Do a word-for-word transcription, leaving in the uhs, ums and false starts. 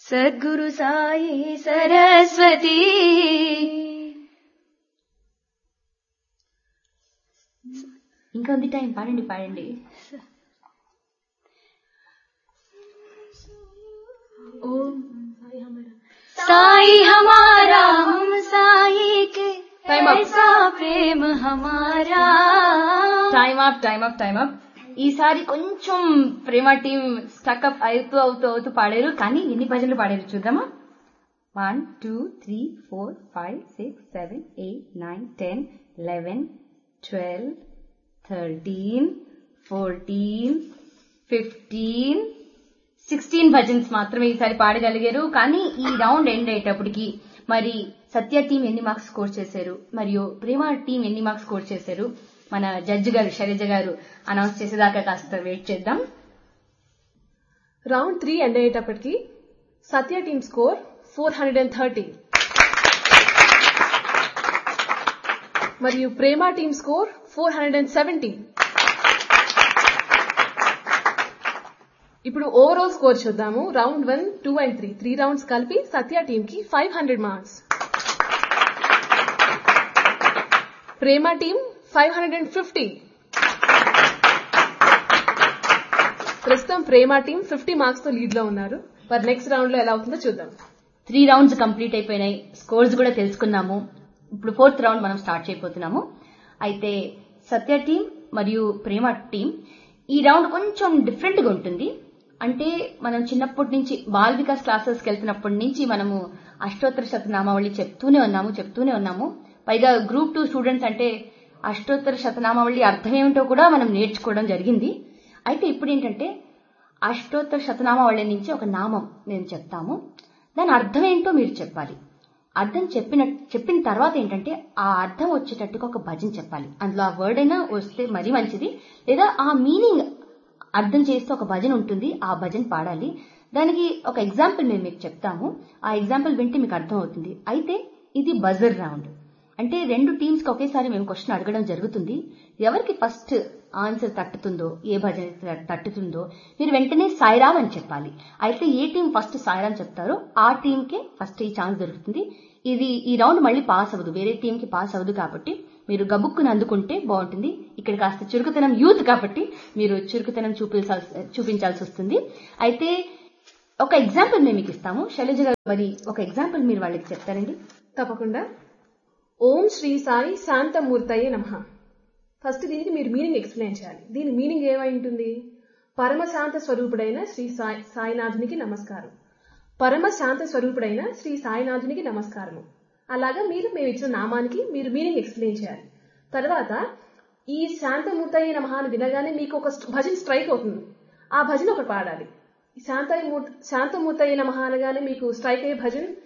సద్గురు సాయి సరస్వతి. ఇంకా ఉంది టైం, పాడండి పాడండి. ఓం సాయి హమారా హమ్ సాయి కే ఐసా ప్రేమ హమారా. Time up time up time up. ఈసారి కొంచెం ప్రేమ టీం స్టక్అప్ అవుతూ అవుతూ అవుతూ పాడారు, కానీ ఎన్ని భజనలు పాడారు చూద్దామా. One two three four five six seven eight nine ten eleven twelve thirteen fourteen fifteen sixteen bhajans మాత్రమే ఈసారి పాడగలిగారు. కానీ ఈ రౌండ్ ఎండ్ అయ్యేటప్పటికి మరి సత్య టీం ఎన్ని మార్క్స్ స్కోర్ చేశారు మరియు ప్రేమ టీం ఎన్ని మార్క్స్ స్కోర్ చేశారు మన జడ్జి గారు శైలజ గారు అనౌన్స్ చేసేదాకా కాస్త వెయిట్ చేద్దాం. రౌండ్ త్రీ ఎండ్ అయ్యేటప్పటికి సత్య team score four hundred and thirty మరియు ప్రేమ team score four hundred and seventy. ఇప్పుడు ఓవరాల్ స్కోర్ చూద్దాము. Round one two and three three rounds కలిపి సత్య టీం కి five hundred marks, Prema team five hundred and fifty. ప్రస్తుతం ప్రేమ team fifty marks తో lead లో ఉన్నారు. మరి నెక్స్ట్ రౌండ్ లో ఎలా అవుతుందో చూద్దాం. త్రీ రౌండ్స్ కంప్లీట్ అయిపోయినాయి, స్కోర్స్ కూడా తెలుసుకున్నాము. ఇప్పుడు ఫోర్త్ రౌండ్ మనం స్టార్ట్ చేయబోతున్నాము. అయితే సత్య టీం మరియు ప్రేమ టీం ఈ రౌండ్ కొంచెం డిఫరెంట్ గా ఉంటుంది. అంటే మనం చిన్నప్పటి నుంచి బాల్ వికాస్ క్లాసెస్కి వెళ్తున్నప్పటి నుంచి మనము అష్టోత్తర శతనామావళి చెప్తూనే ఉన్నాము చెప్తూనే ఉన్నాము పైగా గ్రూప్ టూ స్టూడెంట్స్ అంటే అష్టోత్తర శతనామావళి అర్థం ఏమిటో కూడా మనం నేర్చుకోవడం జరిగింది. అయితే ఇప్పుడు ఏంటంటే అష్టోత్తర శతనామావళి నుంచి ఒక నామం నేను చెప్తాము, దాని అర్థం ఏంటో మీరు చెప్పాలి. అర్థం చెప్పిన చెప్పిన తర్వాత ఏంటంటే ఆ అర్థం వచ్చేటట్టుగా ఒక భజన చెప్పాలి. అందులో ఆ వర్డ్ అయినా వస్తే మరీ మంచిది, లేదా ఆ మీనింగ్ అర్థం చేస్తే ఒక భజన ఉంటుంది, ఆ భజన పాడాలి. దానికి ఒక ఎగ్జాంపుల్ మేము మీకు చెప్తాము, ఆ ఎగ్జాంపుల్ వింటే మీకు అర్థం అవుతుంది. అయితే ఇది బజర్ రౌండ్, అంటే రెండు టీమ్స్ కి ఒకేసారి మేము క్వశ్చన్ అడగడం జరుగుతుంది. ఎవరికి ఫస్ట్ ఆన్సర్ తట్టుతుందో, ఏ భజన తట్టుతుందో మీరు వెంటనే సాయిరామ్ అని చెప్పాలి. అయితే ఏ టీం ఫస్ట్ సాయిరామ్ చెప్తారో ఆ టీంకే ఫస్ట్ ఈ ఛాన్స్ దొరుకుతుంది. ఇది ఈ రౌండ్ మళ్ళీ పాస్ అవ్వదు, వేరే టీంకి పాస్ అవ్వదు. కాబట్టి మీరు గబుక్కుని అందుకుంటే బాగుంటుంది. ఇక్కడ కాస్త చురుకుతనం యూత్ కాబట్టి మీరు చురుకుతనం చూపించాల్సి చూపించాల్సి వస్తుంది. అయితే ఒక ఎగ్జాంపుల్ మేము మీకు ఇస్తాము. శైలజ గారు మరి ఒక ఎగ్జాంపుల్ మీరు వాళ్ళకి చెప్తారండి. తప్పకుండా. ఓం శ్రీ సాయి శాంతమూర్తయే నమః. ఫస్ట్ దీనికి మీరు మీనింగ్ ఎక్స్ప్లెయిన్ చేయాలి. దీని మీనింగ్ ఏమై ఉంటుంది? పరమశాంత స్వరూపుడైన శ్రీ సాయి సాయినాథునికి నమస్కారం. పరమశాంత స్వరూపుడైన శ్రీ సాయినాథునికి నమస్కారము. అలాగా మీరు మేము ఇచ్చిన నామానికి మీరు మీనింగ్ ఎక్స్ప్లెయిన్ చేయాలి. తర్వాత ఈ శాంతమూర్తయే నమః అని వినగానే మీకు ఒక భజన స్ట్రైక్ అవుతుంది, ఆ భజన ఒకటి పాడాలి. శాంతమూర్తి శాంతమూర్తయే నమః అనగానే మీకు స్ట్రైక్ అయ్యే భజన